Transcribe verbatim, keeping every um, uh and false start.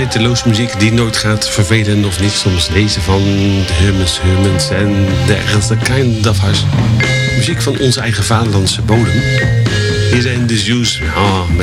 slijteloos muziek die nooit gaat vervelen of niet. Soms deze van de Hermans Hermans en de ergste Kind of Us. Muziek van onze eigen vaderlandse bodem. Hier zijn de Zeus oh, met